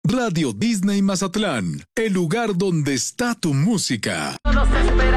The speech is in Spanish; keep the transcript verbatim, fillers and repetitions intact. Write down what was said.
Radio Disney Mazatlán, el lugar donde está tu música. Todos esperamos